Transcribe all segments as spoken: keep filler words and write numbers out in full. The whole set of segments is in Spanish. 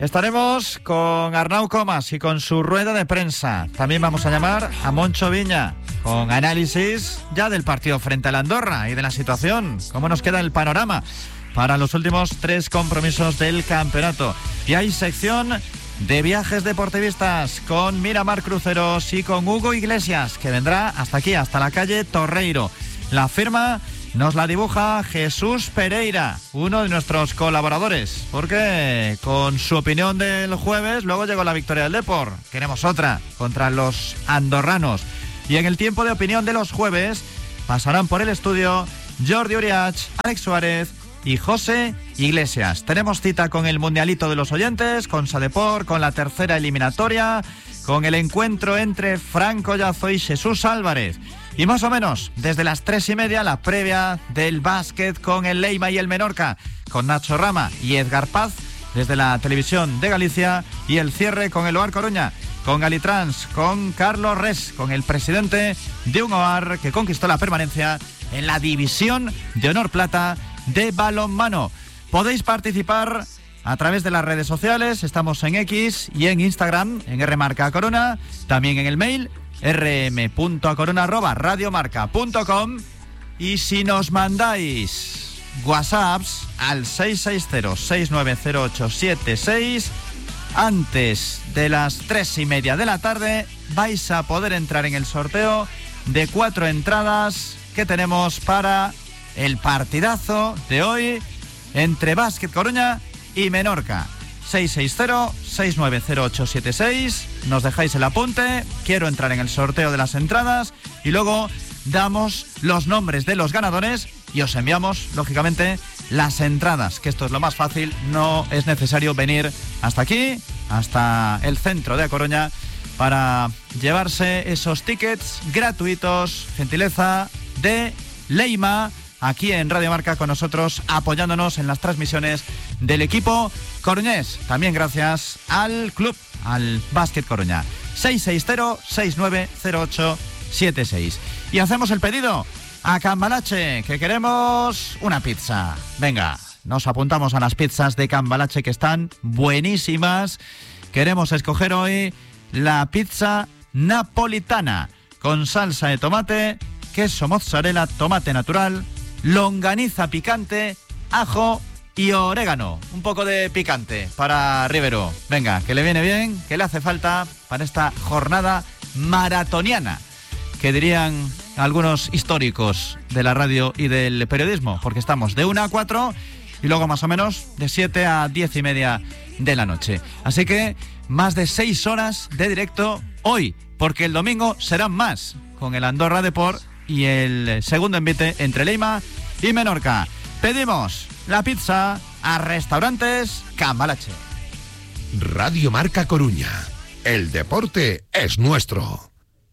Estaremos con Arnau Comas y con su rueda de prensa. También vamos a llamar a Moncho Viña con análisis ya del partido frente a la Andorra y de la situación, cómo nos queda el panorama para los últimos tres compromisos del campeonato. Y hay sección de viajes deportivistas con Miramar Cruceros y con Hugo Iglesias, que vendrá hasta aquí, hasta la calle Torreiro. La firma nos la dibuja Jesús Pereira, uno de nuestros colaboradores, porque con su opinión del jueves luego llegó la victoria del Depor. Queremos otra contra los andorranos. Y en el tiempo de opinión de los jueves pasarán por el estudio Jordi Uriach, Alex Suárez y José Iglesias. Tenemos cita con el Mundialito de los oyentes, con Sadepor, con la tercera eliminatoria, con el encuentro entre Fran Collazo y Jesús Álvarez. Y más o menos desde las tres y media la previa del básquet con el Leima y el Menorca, con Nacho Rama y Edgar Paz desde la televisión de Galicia, y el cierre con el O A R Coruña, con Galitrans, con Carlos Res, con el presidente de un O A R que conquistó la permanencia en la división de honor plata de balonmano. Podéis participar a través de las redes sociales, estamos en X y en Instagram, en R Marca Corona, también en el mail r m punto a corona arroba radiomarca punto com, y si nos mandáis WhatsApps al seis seis cero, seis nueve cero ocho siete seis antes de las tres y media de la tarde, vais a poder entrar en el sorteo de cuatro entradas que tenemos para el partidazo de hoy entre Básquet Coruña y Menorca. seis seis cero, seis nueve cero ocho siete seis, nos dejáis el apunte, quiero entrar en el sorteo de las entradas, y luego damos los nombres de los ganadores y os enviamos, lógicamente, las entradas, que esto es lo más fácil, no es necesario venir hasta aquí, hasta el centro de A Coruña, para llevarse esos tickets gratuitos, gentileza de Leima, aquí en Radio Marca con nosotros, apoyándonos en las transmisiones del equipo coruñés. También gracias al club, al Básquet Coruña. seis seis cero, seis nueve cero ocho siete seis. Y hacemos el pedido a Cambalache, que queremos una pizza. Venga, nos apuntamos a las pizzas de Cambalache, que están buenísimas. Queremos escoger hoy la pizza napolitana, con salsa de tomate, queso mozzarella, tomate natural, longaniza picante, ajo y orégano. Un poco de picante para Rivero. Venga, que le viene bien, que le hace falta para esta jornada maratoniana, que dirían algunos históricos de la radio y del periodismo, porque estamos de una a cuatro y luego más o menos de siete a diez y media de la noche. Así que más de seis horas de directo hoy, porque el domingo serán más, con el Andorra Depor y el segundo envite entre Leima y Menorca. Pedimos la pizza a Restaurantes Cambalache. Radio Marca Coruña. El deporte es nuestro.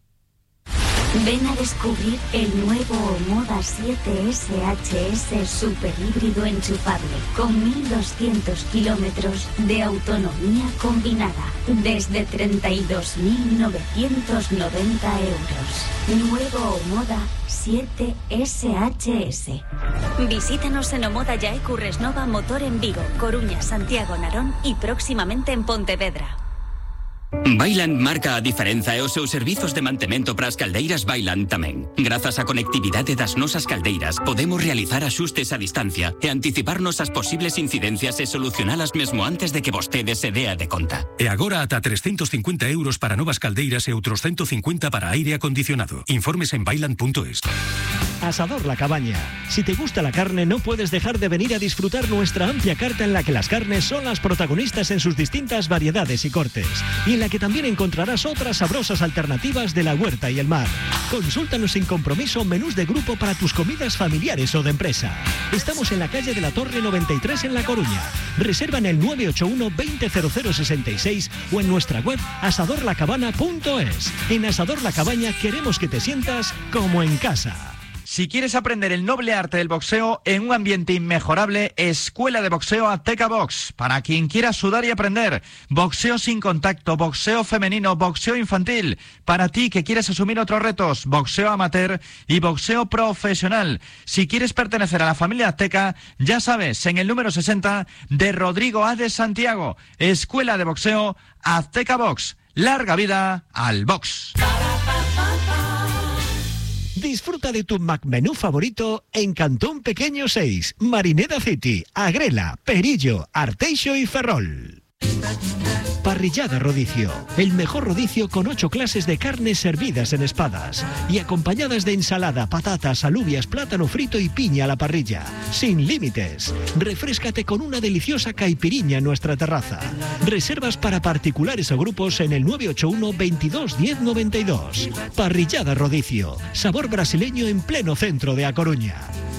Ven a descubrir el nuevo Omoda siete S H S super híbrido enchufable con mil doscientos kilómetros de autonomía combinada desde treinta y dos mil novecientos noventa euros. Nuevo Omoda siete S H S. Visítanos en Omoda Yaecu Resnova Motor en Vigo, Coruña, Santiago, Narón y próximamente en Pontevedra. Bailand marca a diferenza e os seus servizos de mantemento para as caldeiras Bailand tamén. Grazas á conectividade das nosas caldeiras, podemos realizar axustes a distancia e anticiparnos as posibles incidencias e solucionalas mesmo antes de que vostede se dea de conta. E agora ata trescentos cincuenta euros para novas caldeiras e outros ciento cincuenta para aire acondicionado. Informes en bailand punto es. Asador La Cabaña. Si te gusta la carne, no puedes dejar de venir a disfrutar nuestra amplia carta, en la que las carnes son las protagonistas en sus distintas variedades y cortes, y en la que también encontrarás otras sabrosas alternativas de la huerta y el mar. Consúltanos sin compromiso menús de grupo para tus comidas familiares o de empresa. Estamos en la calle de la Torre noventa y tres en La Coruña. Reserva en el nueve ocho uno, veinte cero cero sesenta y seis o en nuestra web asador la cabana punto es. En Asador La Cabaña queremos que te sientas como en casa. Si quieres aprender el noble arte del boxeo en un ambiente inmejorable, Escuela de Boxeo Azteca Box. Para quien quiera sudar y aprender, boxeo sin contacto, boxeo femenino, boxeo infantil. Para ti que quieres asumir otros retos, boxeo amateur y boxeo profesional. Si quieres pertenecer a la familia Azteca, ya sabes, en el número sesenta de Rodrigo A. de Santiago, Escuela de Boxeo Azteca Box. Larga vida al box. Disfruta de tu McMenú favorito en Cantón Pequeño seis, Marineda City, Agrela, Perillo, Arteixo y Ferrol. Parrillada Rodicio, el mejor rodicio con ocho clases de carnes servidas en espadas y acompañadas de ensalada, patatas, alubias, plátano frito y piña a la parrilla, sin límites. Refréscate con una deliciosa caipiriña en nuestra terraza. Reservas para particulares o grupos en el nueve ocho uno, veintidós, diez, noventa y dos. Parrillada Rodicio, sabor brasileño en pleno centro de A Coruña.